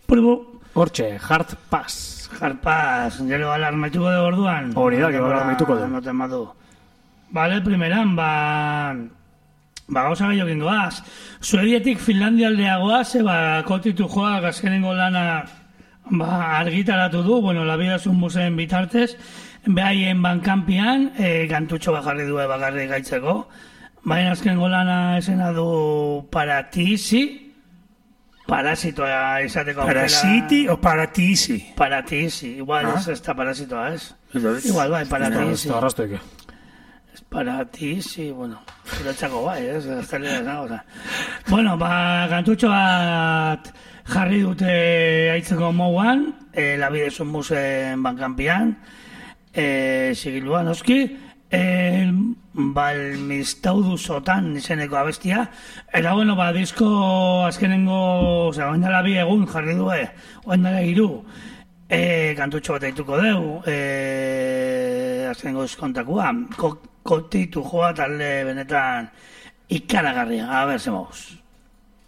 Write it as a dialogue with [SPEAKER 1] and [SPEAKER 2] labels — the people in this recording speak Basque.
[SPEAKER 1] Hortxe, Hard Pass.
[SPEAKER 2] Hard Pass, gero alarmaituko dugu orduan.
[SPEAKER 1] Hori da, gero alarmaituko dugu.
[SPEAKER 2] No tematu. Vale, primeran, gauza gehiokin goaz. Suedietik Finlandia aldeagoaz, kotitu joak azkenengo lana argitaratu du, bueno, La vida es un museo bitartez, behaien bankampian, kantutxo bajarri du bakarri gaitzeko. Baina azkenengo lana esena du Parasitoa izateko aukera.
[SPEAKER 3] Parasiti o Paratisi?
[SPEAKER 2] Paratisi, igual ez da parasitoa, ez? Igual, bai, Paratisi. Paratisi, bueno, guretzako bai, ez? Bueno, kantutxo bat jarri dute aitzeko mouan, La vida es un museo bankampian, sigiluan oski, Balmistaudu Sotan izeneko abestia. Eta bueno, disko azkenengo, oain dela 2 egun jarri du, oain dela 3 kantutxo bat aituko deu, azkenengo diskontakua, kotitu joa talde benetan ikaragarria, a ber, zemoguz.